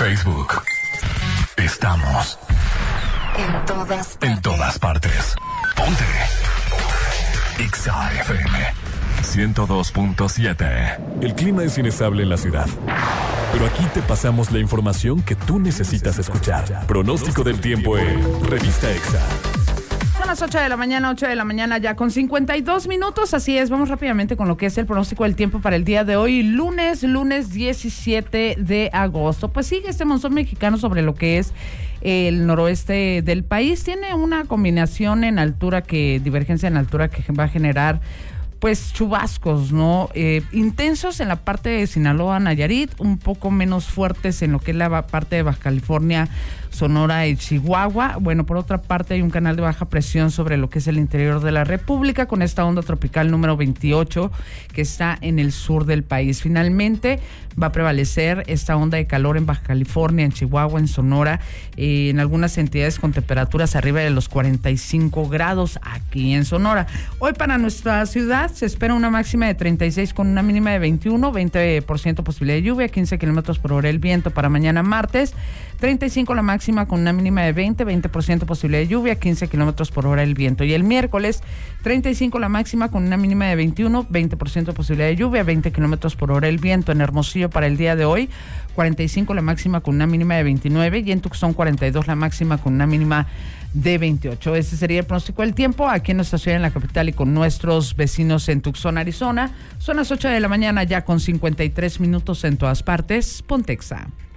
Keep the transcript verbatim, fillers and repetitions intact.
Facebook. Estamos en todas partes. En todas partes. Ponte Exa F M ciento dos punto siete. El clima es inestable en la ciudad, pero aquí te pasamos la información que tú necesitas escuchar. Pronóstico del tiempo en Revista Exa. Son las ocho de la mañana, ocho de la mañana ya con cincuenta y dos minutos, así es, vamos rápidamente con lo que es el pronóstico del tiempo para el día de hoy, lunes, lunes diecisiete de agosto. Pues sigue este monzón mexicano sobre lo que es el noroeste del país, tiene una combinación en altura que, divergencia en altura que va a generar pues chubascos, ¿no? Eh, intensos en la parte de Sinaloa, Nayarit, un poco menos fuertes en lo que es la parte de Baja California, Sonora y Chihuahua. Bueno, por otra parte hay un canal de baja presión sobre lo que es el interior de la República con esta onda tropical número veintiocho que está en el sur del país. Finalmente va a prevalecer esta onda de calor en Baja California, en Chihuahua, en Sonora, eh, en algunas entidades con temperaturas arriba de los cuarenta y cinco grados aquí en Sonora. Hoy para nuestra ciudad se espera una máxima de treinta y seis con una mínima de veintiuno, veinte por ciento posibilidad de lluvia, quince kilómetros por hora el viento para mañana martes, treinta y cinco la máxima con una mínima de veinte, veinte por ciento posibilidad de lluvia, quince kilómetros por hora el viento. Y el miércoles, treinta y cinco la máxima con una mínima de veintiuno, veinte por ciento posibilidad de lluvia, veinte kilómetros por hora el viento. En Hermosillo para el día de hoy, cuarenta y cinco la máxima con una mínima de veintinueve y en Tucson cuarenta y dos la máxima con una mínima de veintiocho. Ese sería el pronóstico del tiempo aquí en nuestra ciudad, en la capital y con nuestros vecinos en Tucson, Arizona. Son las ocho de la mañana ya con cincuenta y tres minutos en todas partes. Ponte Exa.